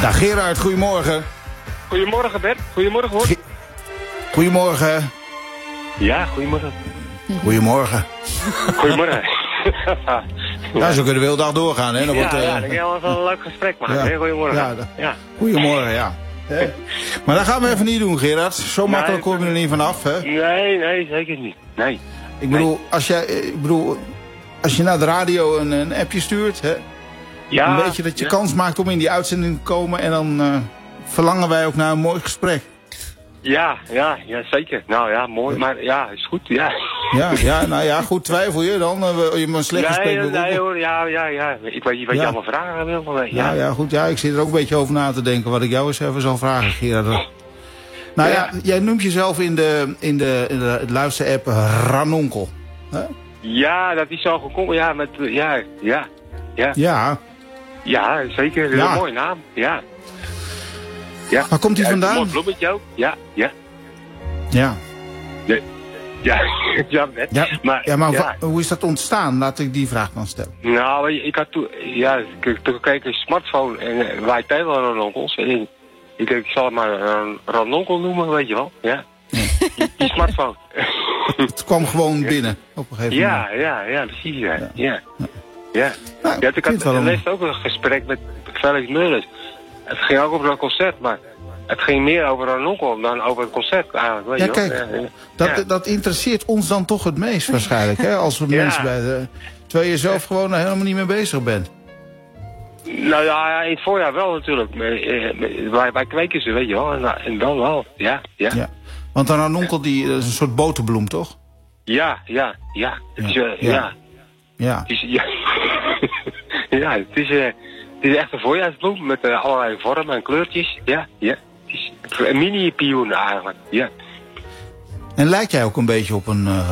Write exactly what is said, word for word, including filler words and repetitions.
Nou, Gerard, goedemorgen. Goedemorgen, Bert. Goedemorgen, hoor. Ge goedemorgen. Ja, goedemorgen. Goedemorgen. Goedemorgen. Ja, zo kunnen we de hele dag doorgaan, hè. Dan ja, wordt, uh, ja, dan gaan we wel een leuk gesprek maken, ja. hè. Goedemorgen. Ja, ja. Goedemorgen, ja. He? Maar dat gaan we even niet doen, Gerard. Zo nee, makkelijk kom je er niet vanaf, hè. Nee, nee, zeker niet. Nee. Ik bedoel, als, jij, ik bedoel, als je naar de radio een, een appje stuurt, hè. Ja, Dan weet je dat je ja. kans maakt om in die uitzending te komen. En dan uh, verlangen wij ook naar een mooi gesprek. Ja, ja, ja, zeker. Nou ja, mooi. Maar ja, is goed, ja. Ja, ja, nou ja, goed, twijfel je dan? Uh, je een slecht gesprek Nee, beroepen? nee hoor, ja, ja, ja. Ik weet niet wat Ja. je allemaal vragen wil. Maar, ja. Ja, ja, goed, ja, ik zit er ook een beetje over na te denken wat ik jou eens even zal vragen, Gerard. Nou ja, Ja. jij noemt jezelf in de, in de, in de luisterapp Ranonkel. Hè? Ja, dat is zo gekomen. Ja, met, uh, ja, ja, ja. Ja, Ja, zeker. Dat is Ja. een mooie naam. Ja. Ja. waar komt die Ja, vandaan? Een mooi bloemetje ook. Ja, ja. Ja, Ja, ja, net. ja, Maar, ja maar ja. wa- hoe is dat ontstaan? Laat ik die vraag dan stellen. Nou, ik had toen, ja, ik toen kreeg een smartphone en uh, wij telen ranonkels. En ik, ik, ik zal het maar een ranonkel noemen, weet je wel. Ja. Die, die smartphone. Het kwam gewoon binnen op een gegeven moment. ja, ja, ja, precies. Ja. Ja. Ja. Ja. Ja. Nou, Ja, ik ik vind het had wel een- leest ook een gesprek met Felix Meulens. Het ging ook over een concert, maar het ging meer over ranonkel dan over het concert eigenlijk. Weet Ja, je wel. kijk, Ja, ja. Dat, Ja. dat interesseert ons dan toch het meest waarschijnlijk, hè? Als we Ja. mensen bij de... Terwijl je zelf gewoon er helemaal niet mee bezig bent. Nou ja, ja, in het voorjaar wel natuurlijk. Maar, eh, wij, wij kweken ze, weet je wel. En, en dan wel, ja, ja. Ja. Want een ranonkel, die dat is een soort boterbloem, toch? Ja, ja, ja. Het is, Ja. eh, Ja. ja. Ja. Het is, ja. ja, het is, eh, het is echt een voorjaarsbloem met eh, allerlei vormen en kleurtjes. Ja, ja. Het is een mini-pioen eigenlijk, ja. En lijkt jij ook een beetje op een uh,